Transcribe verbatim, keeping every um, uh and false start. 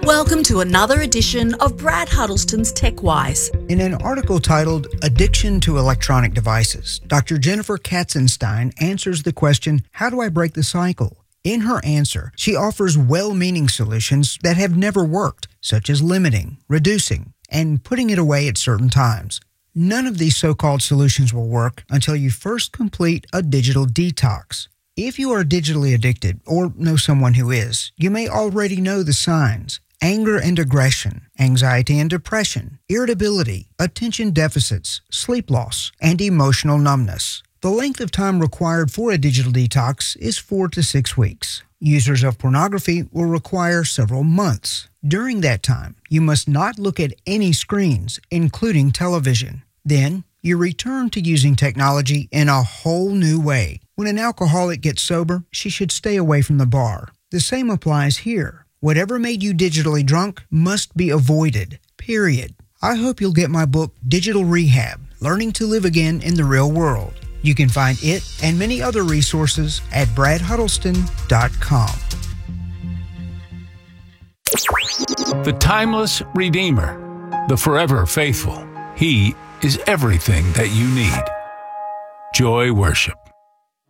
Welcome to another edition of Brad Huddleston's TechWise. In an article titled Addiction to Electronic Devices, Doctor Jennifer Katzenstein answers the question, how do I break the cycle? In her answer, she offers well-meaning solutions that have never worked, such as limiting, reducing, and putting it away at certain times. None of these so-called solutions will work until you first complete a digital detox. If you are digitally addicted or know someone who is, you may already know the signs. Anger and aggression, anxiety and depression, irritability, attention deficits, sleep loss, and emotional numbness. The length of time required for a digital detox is four to six weeks. Users of pornography will require several months. During that time, you must not look at any screens, including television. Then, you return to using technology in a whole new way. When an alcoholic gets sober, she should stay away from the bar. The same applies here. Whatever made you digitally drunk must be avoided, period. I hope you'll get my book, Digital Rehab, Learning to Live Again in the Real World. You can find it and many other resources at brad huddleston dot com. The timeless Redeemer, the forever faithful. He is everything that you need. Joy Worship.